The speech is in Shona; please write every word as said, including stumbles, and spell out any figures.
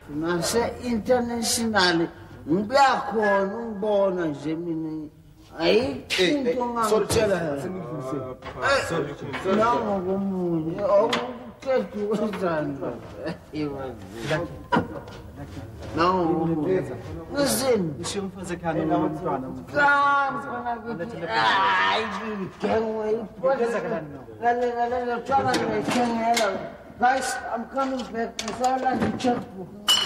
nase-international ngiyakhona ungibona nje mina ayikho into nangokomunye okuqeda ukwenzani nangokomunye listen guys, I'm coming back. I saw like a checkbook.